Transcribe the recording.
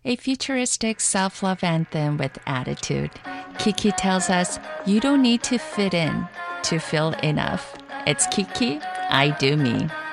a futuristic self-love anthem with attitude. Kiki tells us you don't need to fit in to feel enough. It's Kiki, I Do Me.